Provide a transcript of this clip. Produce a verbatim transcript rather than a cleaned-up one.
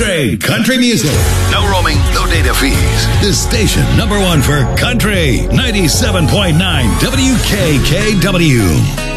Great country music. No roaming, no data fees. This station, number one for country, ninety-seven point nine W K K W.